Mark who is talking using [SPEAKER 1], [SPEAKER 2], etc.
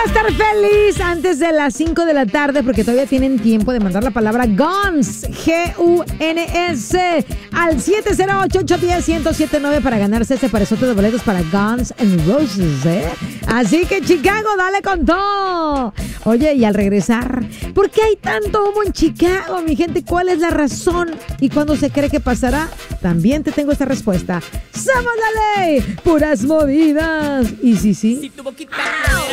[SPEAKER 1] a estar feliz antes de las 5 de la tarde porque todavía tienen tiempo de mandar la palabra GUNS, G-U-N-S, al 708-810-1079 para ganarse ese parezote de boletos para Guns N' Roses, ¿eh? Así que, Chicago, dale con todo. Oye, y al regresar, ¿por qué hay tanto humo en Chicago, mi gente? ¿Cuál es la razón? ¿Y cuándo se cree que pasará? También te tengo esta respuesta. ¡Somos la ley! ¡Puras movidas! Y sí.
[SPEAKER 2] Si tu boquita